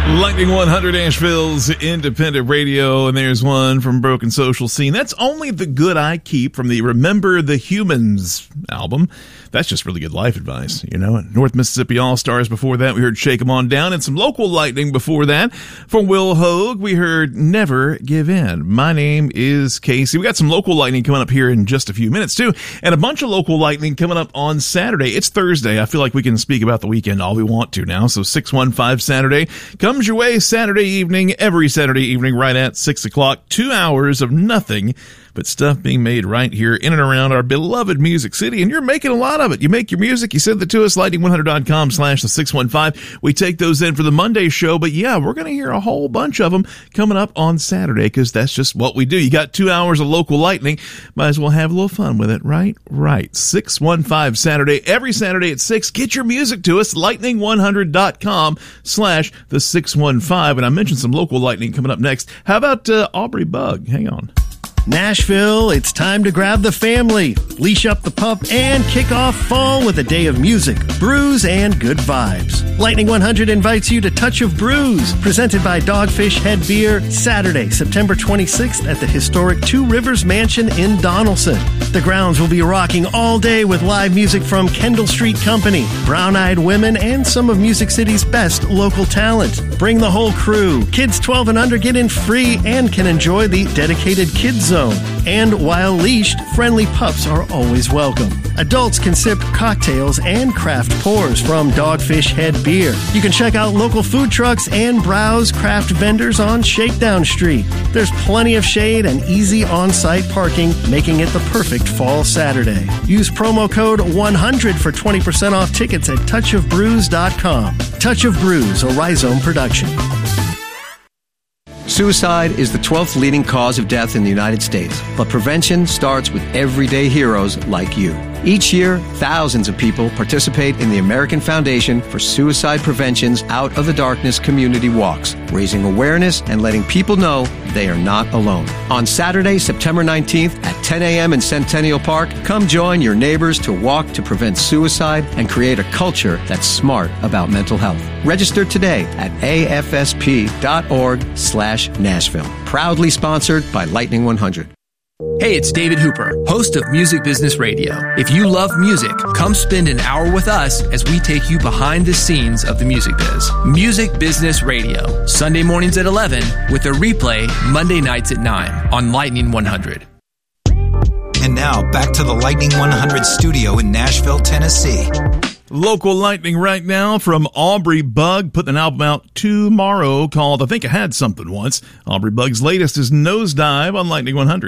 Lightning 100, Asheville's independent radio, and there's one from Broken Social Scene. That's Only the Good I Keep from the Remember the Humans album. That's just really good life advice, you know. North Mississippi All-Stars before that, we heard Shake 'Em On Down, and some local lightning before that. From Will Hogue, we heard Never Give In. My name is Casey. We got some local lightning coming up here in just a few minutes, too, and a bunch of local lightning coming up on Saturday. It's Thursday. I feel like we can speak about the weekend all we want to now, so 615 Saturday comes your way Saturday evening, every Saturday evening, right at 6 o'clock. 2 hours of nothing but stuff being made right here in and around our beloved Music City, and you're making a lot of it. You make your music, you send it to us, lightning100.com/the615. We take those in for the Monday show, but yeah, we're going to hear a whole bunch of them coming up on Saturday, because that's just what we do. You got 2 hours of local lightning, might as well have a little fun with it, right? Right. 615 Saturday, every Saturday at 6. Get your music to us, lightning100.com/the615. And I mentioned some local lightning coming up next. How about Aubrey Bug? Hang on. Nashville, it's time to grab the family, leash up the pup, and kick off fall with a day of music, brews, and good vibes. Lightning 100 invites you to Touch of Brews, presented by Dogfish Head Beer, Saturday, September 26th at the historic Two Rivers Mansion in Donaldson. The grounds will be rocking all day with live music from Kendall Street Company, Brown Eyed Women, and some of Music City's best local talent. Bring the whole crew. Kids 12 and under get in free and can enjoy the dedicated kids zone. And while leashed, friendly pups are always welcome. Adults can sip cocktails and craft pours from Dogfish Head Beer. You can check out local food trucks and browse craft vendors on Shakedown Street. There's plenty of shade and easy on-site parking, making it the perfect fall Saturday. Use promo code 100 for 20% off tickets at touchofbrews.com. Touch of Brews, a Rhizome production. Suicide is the 12th leading cause of death in the United States, but prevention starts with everyday heroes like you. Each year, thousands of people participate in the American Foundation for Suicide Prevention's Out of the Darkness community walks, raising awareness and letting people know they are not alone. On Saturday, September 19th at 10 a.m. in Centennial Park, come join your neighbors to walk to prevent suicide and create a culture that's smart about mental health. Register today at afsp.org/Nashville. Proudly sponsored by Lightning 100. Hey, it's David Hooper, host of Music Business Radio. If you love music, come spend an hour with us as we take you behind the scenes of the music biz. Music Business Radio, Sunday mornings at 11, with a replay Monday nights at 9 on Lightning 100. And now, back to the Lightning 100 studio in Nashville, Tennessee. Local lightning right now from Aubrey Bug, putting an album out tomorrow called I Think I Had Something Once. Aubrey Bug's latest is Nosedive on Lightning 100.